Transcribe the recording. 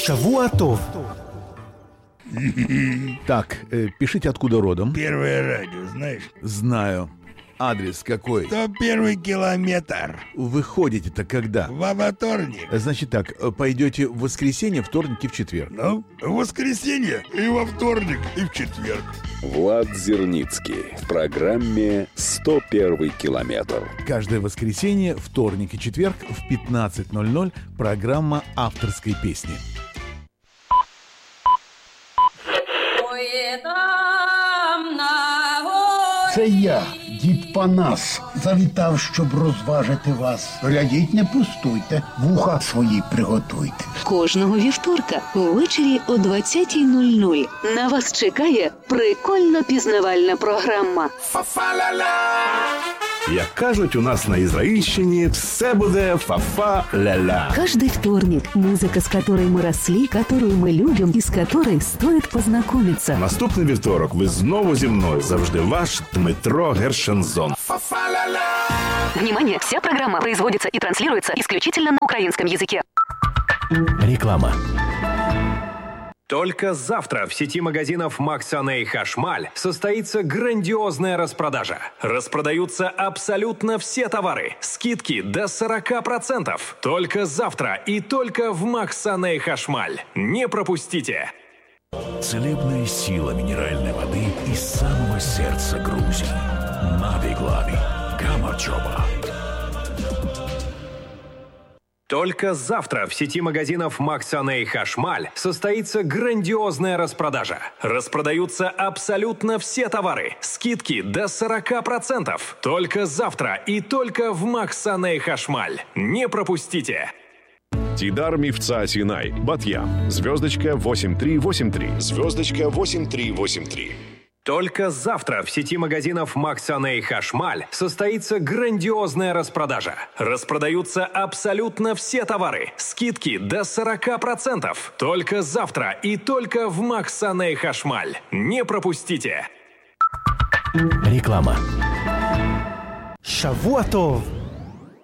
Шавуа тов. Так, пишите, откуда родом. Первое радио, знаешь? Знаю. Адрес какой? 101 километр. Вы ходите-то когда? Во вторник. Значит так, пойдете в воскресенье, вторник и в четверг. Ну, в воскресенье и во вторник, и в четверг. Влад Зерницкий в программе «101 километр». Каждое воскресенье, вторник и четверг в 15:00 программа авторской песни. Це я, дід Панас, завітав, щоб розважити вас. Глядіть, не пустуйте, вуха свої приготуйте. Кожного вівторка ввечері о 20:00 на вас чекає прикольно-пізнавальна програма. Як кажуть у нас на Ізраїльщині, все буде фа-фа-ля-ля. Каждый вторник музыка, с которой мы росли, которую мы любим и с которой стоит познакомиться. Наступний вівторок ви знову зі мною. Завжди ваш Дмитро Гершензон. Внимание! Вся программа производится и транслируется исключительно на украинском языке. Реклама. Только завтра в сети магазинов «Максанэй Хашмаль» состоится грандиозная распродажа. Распродаются абсолютно все товары. Скидки до 40%. Только завтра и только в «Максанэй Хашмаль». Не пропустите! Целебная сила минеральной воды из самого сердца Грузии. Нави-Глави. Гамарчоба. Только завтра в сети магазинов «Максанэй Хашмаль» состоится грандиозная распродажа. Распродаются абсолютно все товары. Скидки до 40%. Только завтра и только в «Максанэй Хашмаль». Не пропустите! Тидар Мифца Синай. Батьям. Звездочка 8383. Звездочка 8383. Только завтра в сети магазинов «Максанэй Хашмаль» состоится грандиозная распродажа. Распродаются абсолютно все товары. Скидки до 40%. Только завтра и только в «Максанэй Хашмаль». Не пропустите! Реклама. Шавуа тов.